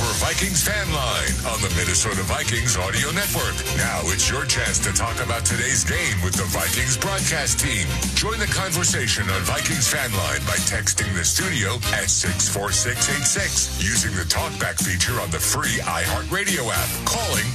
for Vikings Fan Line on the Minnesota Vikings Audio Network. Now it's your chance to talk about today's game with the Vikings broadcast team. Join the conversation on Vikings Fan Line by texting the studio at 64686 using the TalkBack feature on the free iHeartRadio app. Calling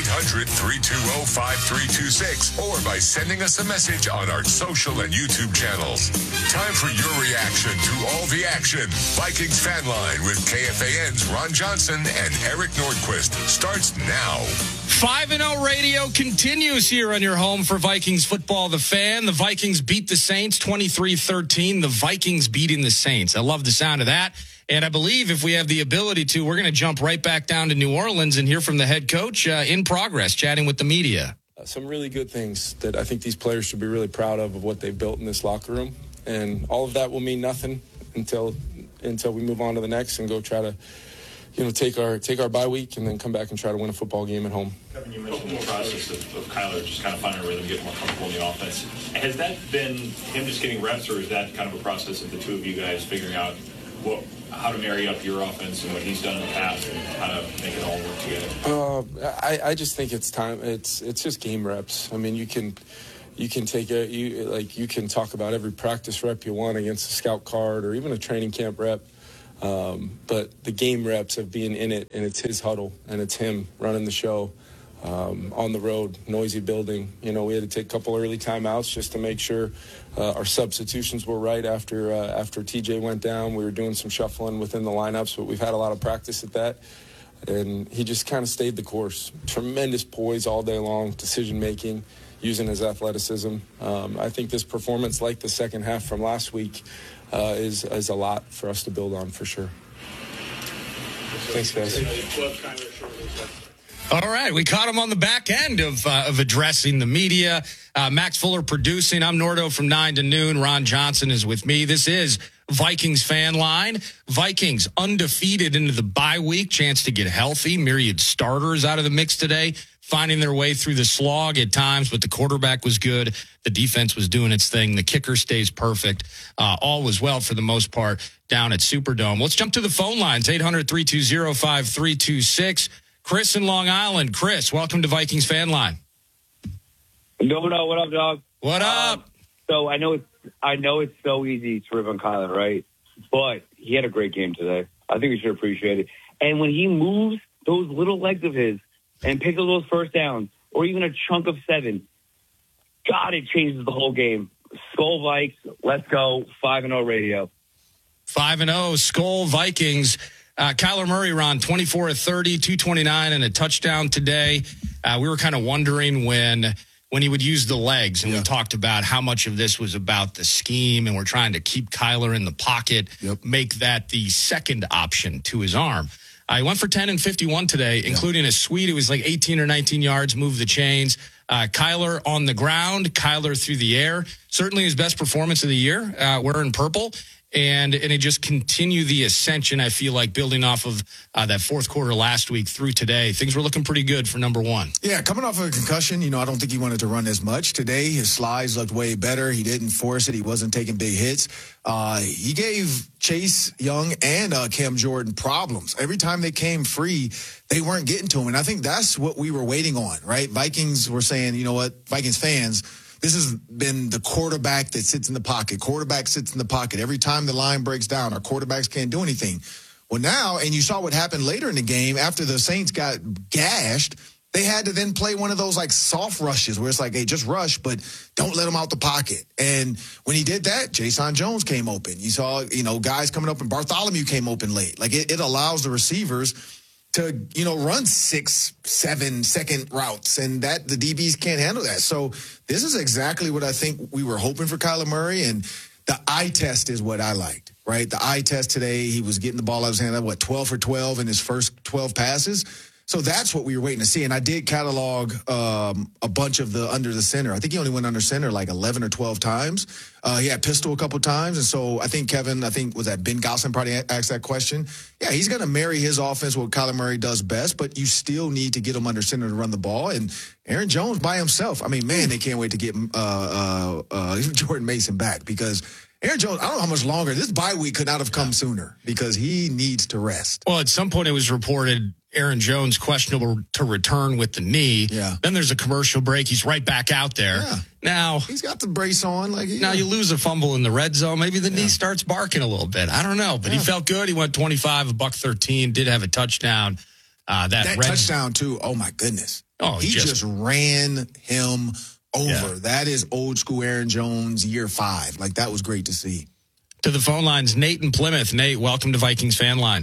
800-320-5326 or by sending us a message on our social and YouTube channels. Time for your reaction to all the action. Vikings Fan Line with KFAN's Ron Johnson and Eric Nordquist starts now. 5-0 radio continues here on your home for Vikings football. The Fan. The Vikings beat the Saints 23-13. The Vikings beating the Saints. I love the sound of that. And I believe if we have the ability to, we're going to jump right back down to New Orleans and hear from the head coach in progress, chatting with the media. Some really good things that I think these players should be really proud of what they've built in this locker room. And all of that will mean nothing until we move on to the next and go try to, take our bye week and then come back and try to win a football game at home. Kevin, you mentioned the process of Kyler just kind of finding a rhythm, getting more comfortable in the offense. Has that been him just getting reps, or is that kind of a process of the two of you guys figuring out how to marry up your offense and what he's done in the past and how to make it all work together? I just think it's time. It's just game reps. I mean, you can talk about every practice rep you want against a scout card or even a training camp rep. But the game reps of being in it, and it's his huddle, and it's him running the show on the road, noisy building. We had to take a couple early timeouts just to make sure our substitutions were right after TJ went down. We were doing some shuffling within the lineups, but we've had a lot of practice at that. And he just kind of stayed the course. Tremendous poise all day long, decision-making, using his athleticism. I think this performance, like the second half from last week, is a lot for us to build on for sure. Thanks, guys. All right, we caught him on the back end of addressing the media. Max Fuller producing. I'm Nordo from 9 to noon. Ron Johnson is with me. This is Vikings Fan Line. Vikings undefeated into the bye week. Chance to get healthy. Myriad starters out of the mix today, finding their way through the slog at times, but the quarterback was good. The defense was doing its thing. The kicker stays perfect. All was well for the most part down at Superdome. Let's jump to the phone lines, 800-320-5326. Chris in Long Island. Chris, welcome to Vikings Fan Line. No, what up, dog? What up? So I know it's so easy to rip on Kyler, right? But he had a great game today. I think we should appreciate it. And when he moves those little legs of his and picks up those first downs, or even a chunk of 7, God, it changes the whole game. Skol Vikes, let's go. 5-0 radio. 5-0, Skol Vikings. Kyler Murray, Ron, 24 of 30, 229, and a touchdown today. We were kind of wondering when he would use the legs, and we talked about how much of this was about the scheme, and we're trying to keep Kyler in the pocket, make that the second option to his arm. He went for 10 and 51 today, including a sweep. It was like 18 or 19 yards, moved the chains. Kyler on the ground, Kyler through the air. Certainly his best performance of the year, wearing purple. And it just continue the ascension, I feel like, building off of that fourth quarter last week through today. Things were looking pretty good for number one. Yeah, coming off of a concussion, I don't think he wanted to run as much. Today, his slides looked way better. He didn't force it. He wasn't taking big hits. He gave Chase Young and Cam Jordan problems. Every time they came free, they weren't getting to him. And I think that's what we were waiting on, right? Vikings were saying, you know what, Vikings fans, this has been the quarterback that sits in the pocket. Quarterback sits in the pocket. Every time the line breaks down, our quarterbacks can't do anything. Well, now, and you saw what happened later in the game after the Saints got gashed, they had to then play one of those like soft rushes where it's like, hey, just rush, but don't let them out the pocket. And when he did that, Jason Jones came open. You saw, guys coming up, and Bartholomew came open late. Like it allows the receivers to, run 6-7 second routes, and that the DBs can't handle that. So this is exactly what I think we were hoping for Kyler Murray, and the eye test is what I liked, right? The eye test today, he was getting the ball out of his hand, 12 for 12 in his first 12 passes. So that's what we were waiting to see. And I did catalog a bunch of the under the center. I think he only went under center like 11 or 12 times. He had pistol a couple times. And so I think was that Ben Gosselin probably asked that question. Yeah, he's going to marry his offense what Kyler Murray does best, but you still need to get him under center to run the ball. And Aaron Jones by himself, I mean, man, they can't wait to get Jordan Mason back, because Aaron Jones, I don't know how much longer. This bye week could not have come sooner because he needs to rest. Well, at some point it was reported Aaron Jones questionable to return with the knee. Yeah. Then there's a commercial break. He's right back out there. Yeah. Now he's got the brace on. Now you lose a fumble in the red zone. Maybe the knee starts barking a little bit. I don't know, but he felt good. He went 25, $113, did have a touchdown. That touchdown too. Oh my goodness. Oh, he just ran him over. Yeah. That is old school Aaron Jones, year 5. Like, that was great to see. To the phone lines, Nate in Plymouth. Nate, welcome to Vikings Fan Line.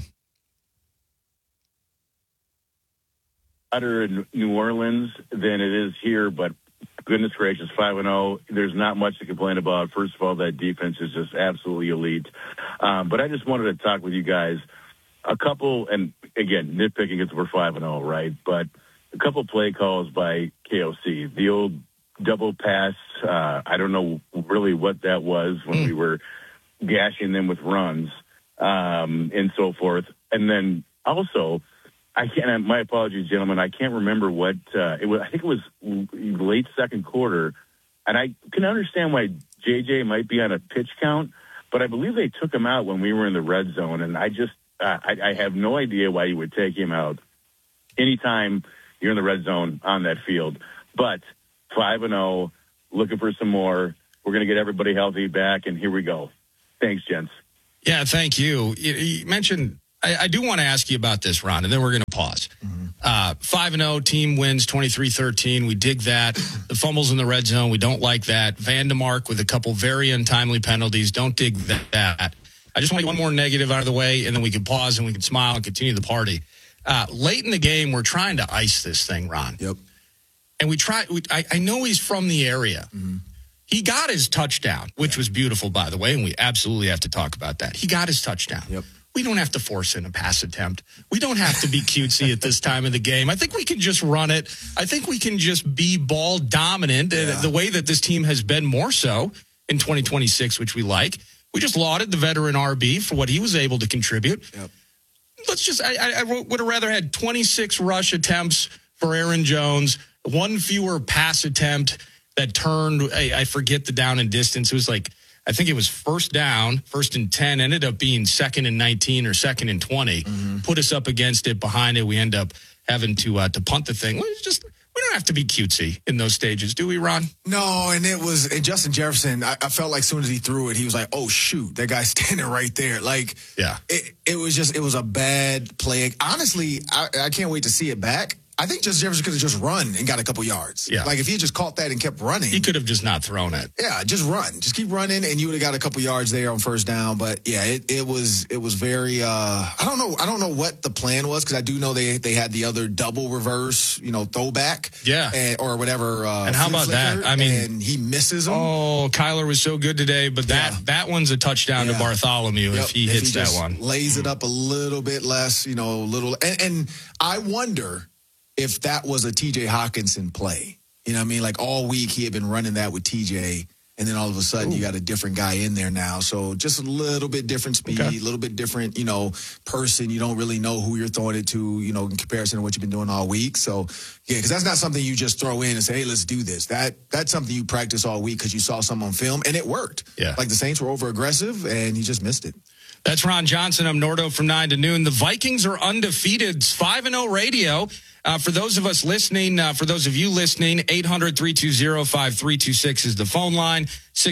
Better in New Orleans than it is here, but goodness gracious, 5-0. There's not much to complain about. First of all, that defense is just absolutely elite. But I just wanted to talk with you guys. A couple, and again, nitpicking because we're 5-0, right? But a couple play calls by KOC. The old double pass, I don't know really what that was when we were gashing them with runs and so forth. And then also, my apologies, gentlemen, I can't remember what it was. I think it was late second quarter, and I can understand why JJ might be on a pitch count, but I believe they took him out when we were in the red zone, and I just I have no idea why you would take him out anytime you're in the red zone on that field. But 5-0, looking for some more. We're going to get everybody healthy back, and here we go. Thanks, gents. Yeah, thank you. You mentioned, I do want to ask you about this, Ron, and then we're going to pause. 5-0, team wins 23-13. We dig that. The fumbles in the red zone, we don't like that. Vandemark with a couple very untimely penalties. Don't dig that. I just want to get one more negative out of the way, and then we can pause and we can smile and continue the party. Late in the game, we're trying to ice this thing, Ron. Yep. And I know he's from the area. Mm-hmm. He got his touchdown, which was beautiful, by the way, and we absolutely have to talk about that. He got his touchdown. Yep. We don't have to force in a pass attempt. We don't have to be cutesy at this time of the game. I think we can just run it. I think we can just be ball dominant the way that this team has been more so in 2026, which we like. We just lauded the veteran RB for what he was able to contribute. Yep. I would have rather had 26 rush attempts for Aaron Jones, one fewer pass attempt that turned, I forget the down and distance. It was like, I think it was first down, 1st and 10, ended up being 2nd and 19 or 2nd and 20. Mm-hmm. Put us up against it, behind it. We end up having to punt the thing. We don't have to be cutesy in those stages, do we, Ron? No, and Justin Jefferson, I felt like as soon as he threw it, he was like, oh, shoot, that guy's standing right there. Like, yeah, it was a bad play. Honestly, I can't wait to see it back. I think Justin Jefferson could have just run and got a couple yards. Yeah. Like, if he had just caught that and kept running. He could have just not thrown it. Yeah, just run. Just keep running, and you would have got a couple yards there on first down. But, yeah, it was very I don't know what the plan was, because I do know they had the other double reverse, throwback. Yeah. Or whatever. And how about that? I mean. And he misses them. Oh, Kyler was so good today, but that one's a touchdown to Bartholomew if he hits that one. Lays it up a little bit less, and I wonder if that was a TJ Hawkinson play. You know what I mean? Like, all week he had been running that with TJ, and then all of a sudden you got a different guy in there now. So just a little bit different speed, a little bit different, person. You don't really know who you're throwing it to, in comparison to what you've been doing all week. So, yeah, because that's not something you just throw in and say, hey, let's do this. That's something you practice all week because you saw some on film, and it worked. Yeah. Like, the Saints were over-aggressive, and you just missed it. That's Ron Johnson. I'm Nordo from 9 to noon. The Vikings are undefeated. It's 5-0 radio. For those of us listening, for those of you listening, 800-320-5326 is the phone line.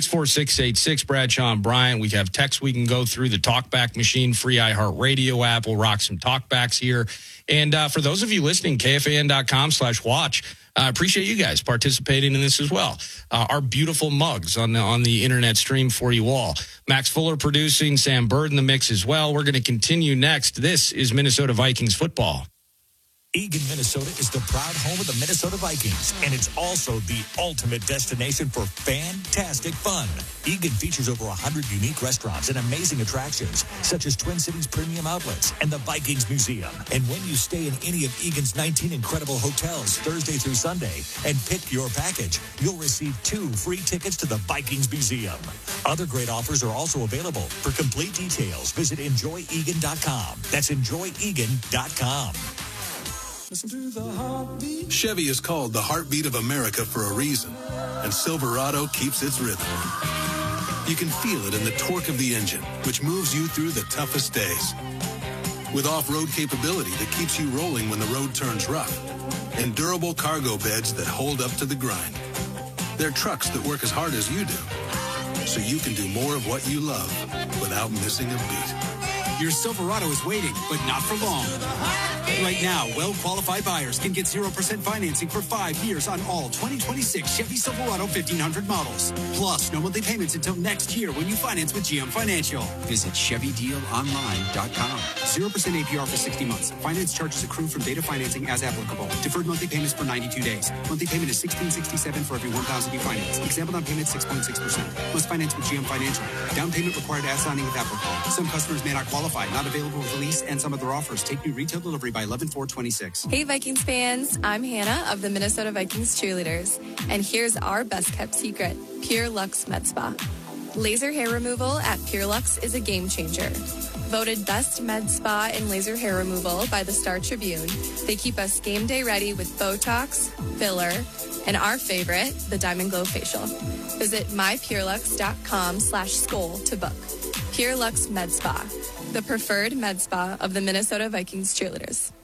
64686, Bradshaw and Bryant. We have text we can go through, the TalkBack machine, free iHeartRadio app. We'll rock some talkbacks here. And for those of you listening, KFAN.com/watch. I appreciate you guys participating in this as well. Our beautiful mugs on the internet stream for you all. Max Fuller producing, Sam Bird in the mix as well. We're going to continue next. This is Minnesota Vikings football. Eagan, Minnesota is the proud home of the Minnesota Vikings, and it's also the ultimate destination for fantastic fun. Eagan features over 100 unique restaurants and amazing attractions, such as Twin Cities Premium Outlets and the Vikings Museum. And when you stay in any of Eagan's 19 incredible hotels Thursday through Sunday and pick your package, you'll receive 2 free tickets to the Vikings Museum. Other great offers are also available. For complete details, visit enjoyegan.com. That's enjoyegan.com. Chevy is called the heartbeat of America for a reason, and Silverado keeps its rhythm. You can feel it in the torque of the engine, which moves you through the toughest days. With off-road capability that keeps you rolling when the road turns rough, and durable cargo beds that hold up to the grind. They're trucks that work as hard as you do, so you can do more of what you love without missing a beat. Your Silverado is waiting, but not for long. Right now, well-qualified buyers can get 0% financing for 5 years on all 2026 Chevy Silverado 1500 models. Plus, no monthly payments until next year when you finance with GM Financial. Visit ChevyDealOnline.com. 0% APR for 60 months. Finance charges accrue from data financing as applicable. Deferred monthly payments for 92 days. Monthly payment is $1,667 for every $1,000 you finance. Example down payment 6.6%. Must finance with GM Financial. Down payment required at signing with applicable. Some customers may not qualify. Not available with lease and some other offers. Take new retail delivery by 11/4/26. Hey Vikings fans, I'm Hannah of the Minnesota Vikings cheerleaders, and here's our best kept secret, Pure Luxe Med Spa. Laser hair removal at Pure Luxe is a game changer. Voted best med spa in laser hair removal by the Star Tribune, they keep us game day ready with Botox, filler, and our favorite, the Diamond Glow Facial. Visit mypurelux.com/skol to book. Pure Luxe Med Spa, the preferred med spa of the Minnesota Vikings cheerleaders.